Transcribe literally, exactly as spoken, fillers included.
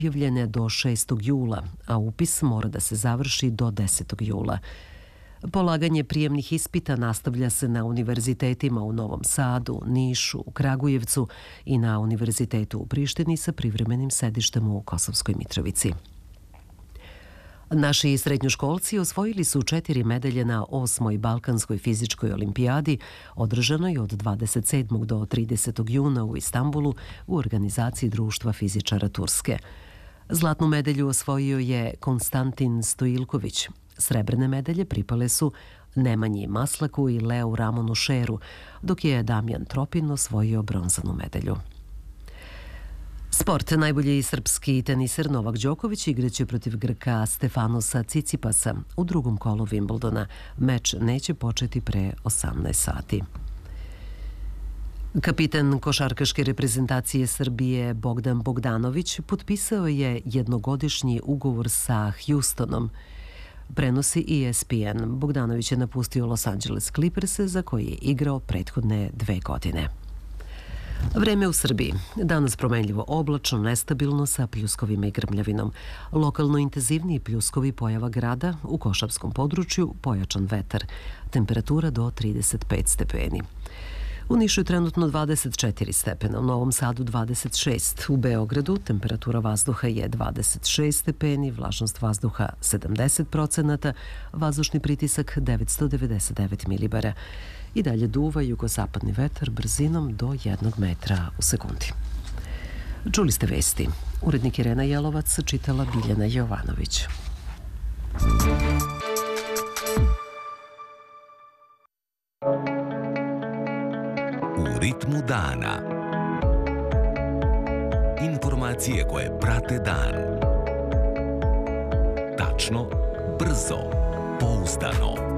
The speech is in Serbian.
objavljene do šestog jula, a upis mora da se završi do desetog jula. Polaganje prijemnih ispita nastavlja se na univerzitetima u Novom Sadu, Nišu, Kragujevcu i na Univerzitetu u Prištini sa privremenim sedištem u Kosovskoj Mitrovici. Naši srednjoškolci osvojili su četiri medalje na osmoj Balkanskoj fizičkoj olimpijadi, održanoj od dvadeset sedmog do tridesetog juna u Istanbulu u organizaciji Društva fizičara Turske. Zlatnu medalju osvojio je Konstantin Stojilković. Srebrne medalje pripale su Nemanji Maslaku i Leu Ramonu Šeru, dok je Damjan Tropin osvojio bronzanu medalju. Sport. Najbolji srpski teniser Novak Đoković igraće protiv Grka Stefanosa Cicipasa u drugom kolu Wimbledona. Meč neće početi pre osamnaest sati. Kapitan košarkaške reprezentacije Srbije Bogdan Bogdanović potpisao je jednogodišnji ugovor sa Houstonom. Prenosi E S P N. Bogdanović je napustio Los Angeles Clippers, za koji je igrao prethodne dve godine. Vreme u Srbiji. Danas promenljivo oblačno, nestabilno sa pljuskovima i grmljavinom. Lokalno intenzivniji pljuskovi pojava grada, u Košavskom području pojačan vetar. Temperatura do trideset pet stepeni. U Nišu je trenutno dvadeset četiri stepena, u Novom Sadu dvadeset šest. U Beogradu temperatura vazduha je dvadeset šest stepeni, vlažnost vazduha sedamdeset procenata, vazdušni pritisak devetsto devedeset devet milibara. I dalje duva jugozapadni vetar brzinom do jednog metra u sekundi. Čuli ste vesti. Urednik Irena Jelovac, čitala Biljana Jovanović. U ritmu dana. Informacije koje prate dan. Tačno, brzo, pouzdano.